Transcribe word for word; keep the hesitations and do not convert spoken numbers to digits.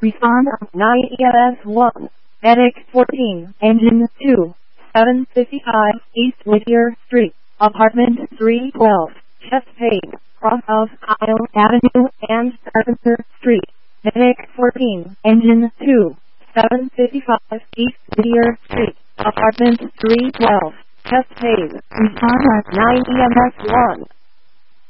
Respond nine E M S one. Medic fourteen. Engine two. seven fifty-five East Whittier Street. Apartment three twelve. Chesapeake. Cross of Isle Avenue and Carpenter Street. Medic fourteen. Engine two. seven fifty-five East Whittier Street. Apartment three twelve. Chesapeake. Respond nine E M S one.